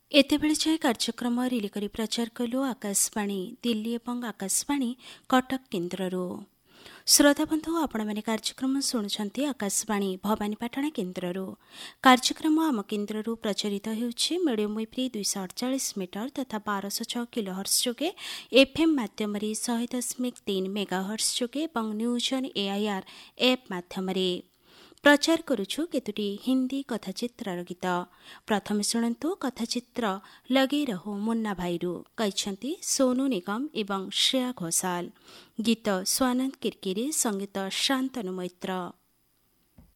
ଏତେବେଳେ ଯାଏ କାର୍ଯ୍ୟକ୍ରମ ରିଲି କରି ପ୍ରଚାର କଲୁ ଆକାଶବାଣୀ ଦିଲ୍ଲୀ ଏବଂ ଆକାଶବାଣୀ କଟକ କେନ୍ଦ୍ରରୁ। ଶ୍ରୋତାବନ୍ଧୁ, ଆପଣମାନେ କାର୍ଯ୍ୟକ୍ରମ ଶୁଣୁଛନ୍ତି ଆକାଶବାଣୀ ଭବାନୀପାଟଣା କେନ୍ଦ୍ରରୁ। କାର୍ଯ୍ୟକ୍ରମ ଆମ କେନ୍ଦ୍ରରୁ ପ୍ରଚାରିତ ହେଉଛି ମିଡ଼ିୟମ୍ ୱେଭ୍ରେ 248 ମିଟର ତଥା 1206 କିଲୋହର୍ଟ୍ଜ ଯୋଗେ, ଏଫ୍ଏମ୍ ମାଧ୍ୟମରେ 100.3 ମେଗାହର୍ଟ୍ଜ ଯୋଗେ ଏବଂ ନ୍ୟୁଜ୍ ଅନ୍ ଏଆଇଆର୍ ଏପ୍ ମାଧ୍ୟମରେ। ପ୍ରଚାର କରୁଛୁ କେତୋଟି ହିନ୍ଦୀ କଥାଚିତ୍ରର ଗୀତ। ପ୍ରଥମେ ଶୁଣନ୍ତୁ କଥାଚିତ୍ର ଲଗେଇ ରହୁ ମୁନ୍ନା ଭାଇରୁ, ଗାଇଛନ୍ତି ସୋନୁ ନିଗମ ଏବଂ ଶ୍ରେୟା ଘୋଷାଲ। ଗୀତ ସ୍ୱାନନ୍ଦ କିରକିରେ, ସଙ୍ଗୀତ ଶାନ୍ତନୁ ମୈତ୍ର।